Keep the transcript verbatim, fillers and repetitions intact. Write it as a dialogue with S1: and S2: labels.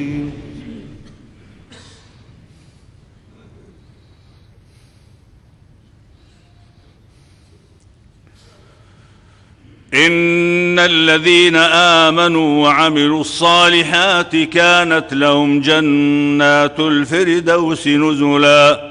S1: إن الذين آمنوا وعملوا الصالحات كانت لهم جنات الفردوس نزلا